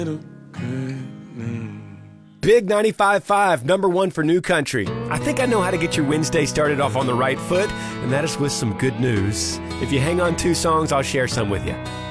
Big 95.5, number one for New Country. I think I know how to get your Wednesday started off on the right foot, and that is with some good news. If you hang on 2 songs, I'll share some with you.